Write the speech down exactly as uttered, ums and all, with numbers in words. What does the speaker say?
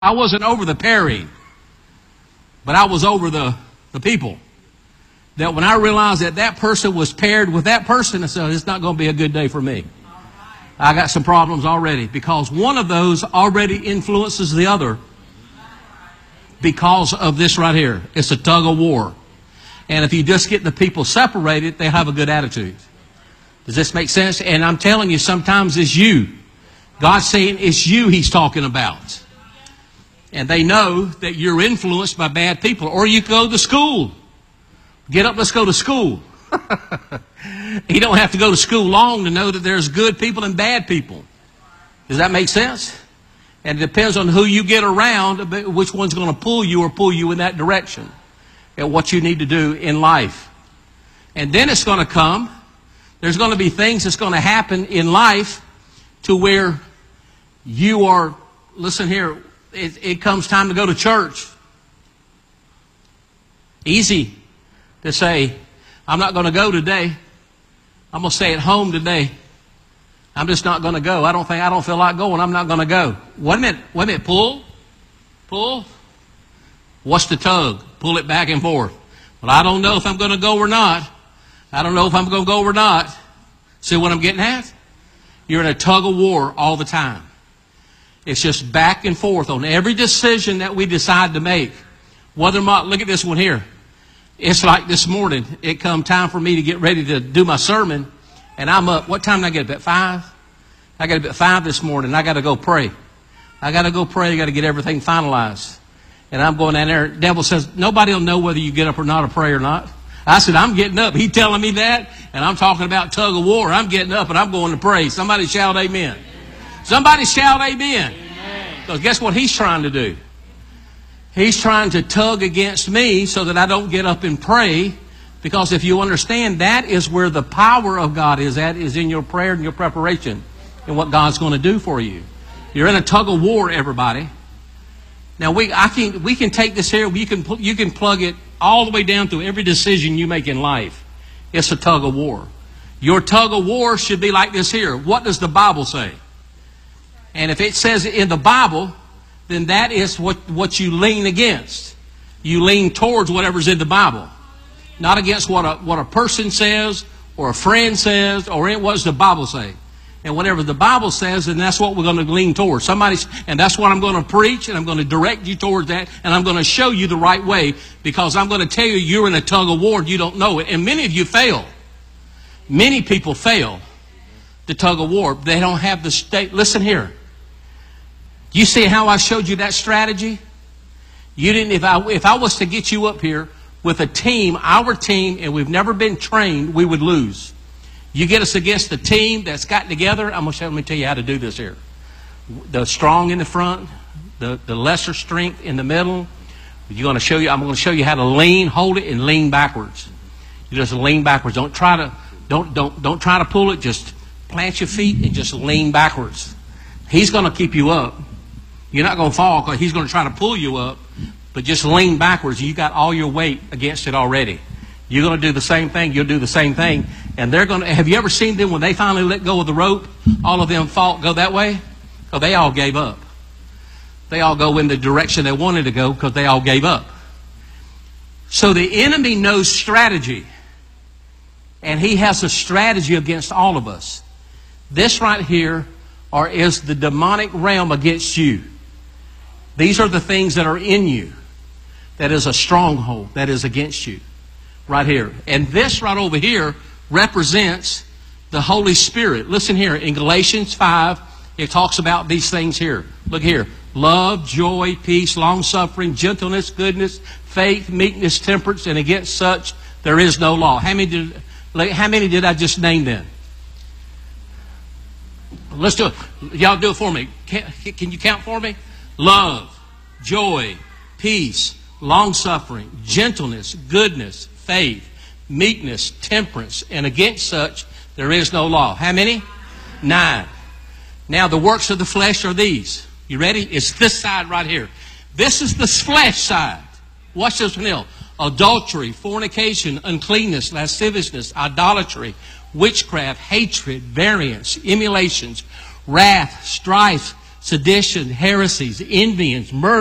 I wasn't over the pairing, but I was over the, the people. That when I realized that that person was paired with that person, I said, it's not going to be a good day for me. I got some problems already because one of those already influences the other because of this right here. It's a tug of war. And if you just get the people separated, they have a good attitude. Does this make sense? And I'm telling you, sometimes it's you. God's saying it's you He's talking about. And they know that you're influenced by bad people. Or you go to school. Get up, let's go to school. You don't have to go to school long to know that there's good people and bad people. Does that make sense? And it depends on who you get around, which one's going to pull you or pull you in that direction. And what you need to do in life. And then it's going to come. There's going to be things that's going to happen in life to where you are, listen here, it, it comes time to go to church. Easy to say, I'm not going to go today. I'm going to stay at home today. I'm just not going to go. I don't think I don't feel like going. I'm not going to go. Wait a minute. Wait a minute. Pull. Pull. What's the tug? Pull it back and forth. Well, I don't know if I'm going to go or not. I don't know if I'm going to go or not. See what I'm getting at? You're in a tug of war all the time. It's just back and forth on every decision that we decide to make. Whether or not, look at this one here. It's like this morning, it come time for me to get ready to do my sermon, and I'm up. What time did I get up? At five? I got up at five this morning. I got to go pray. I got to go pray. I got to get everything finalized. And I'm going down there. The devil says, nobody will know whether you get up or not to pray or not. I said, I'm getting up. He telling me that, and I'm talking about tug of war. I'm getting up, and I'm going to pray. Somebody shout amen. Amen. Somebody shout amen. Because guess what he's trying to do? He's trying to tug against me so that I don't get up and pray. Because if you understand, that is where the power of God is at, is in your prayer and your preparation and what God's going to do for you. You're in a tug of war, everybody. Now, we I can we can take this here. You can, you can plug it all the way down through every decision you make in life. It's a tug of war. Your tug of war should be like this here. What does the Bible say? And if it says it in the Bible, then that is what, what you lean against. You lean towards whatever's in the Bible. Not against what a, what a person says or a friend says or what does the Bible say. And whatever the Bible says, then that's what we're going to lean towards. Somebody's, and that's what I'm going to preach, and I'm going to direct you towards that, and I'm going to show you the right way, because I'm going to tell you you're in a tug of war and you don't know it. And many of you fail. Many people fail the tug of war. They don't have the state. Listen here. You see how I showed you that strategy? You didn't. If I if I was to get you up here with a team, our team, and we've never been trained, we would lose. You get us against a team that's got together. I'm gonna show, let me tell you how to do this here. The strong in the front, the the lesser strength in the middle. You're gonna show you. I'm gonna show you how to lean, hold it, and lean backwards. You just lean backwards. Don't try to don't don't don't try to pull it. Just plant your feet and just lean backwards. He's gonna keep you up. You're not going to fall because he's going to try to pull you up, but just lean backwards. You got all your weight against it already. You're going to do the same thing. You'll do the same thing. And they're going to, have you ever seen them when they finally let go of the rope, all of them fall, go that way? Because they all gave up. They all go in the direction they wanted to go because they all gave up. So the enemy knows strategy. And he has a strategy against all of us. This right here or is the demonic realm against you. These are the things that are in you. That is a stronghold that is against you. Right here. And this right over here represents the Holy Spirit. Listen here. In Galatians five, it talks about these things here. Look here. Love, joy, peace, long-suffering, gentleness, goodness, faith, meekness, temperance, and against such there is no law. How many did, how many did I just name then? Let's do it. Y'all do it for me. Can, can you count for me? Love, joy, peace, long-suffering, gentleness, goodness, faith, meekness, temperance, and against such there is no law. How many? Nine. Now the works of the flesh are these. You ready? It's this side right here. This is the flesh side. Watch this one here. Adultery, fornication, uncleanness, lasciviousness, idolatry, witchcraft, hatred, variance, emulations, wrath, strife, sedition, heresies, envyings, murder,